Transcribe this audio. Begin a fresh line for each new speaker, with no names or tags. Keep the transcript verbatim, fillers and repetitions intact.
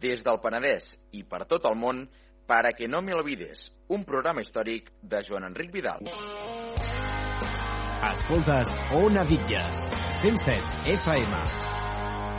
des del Penedès i per tot el món, Para que no me olvides, un programa històric de Joan Enric Vidal.
Escoltes Ona Bitlles, cent set F M.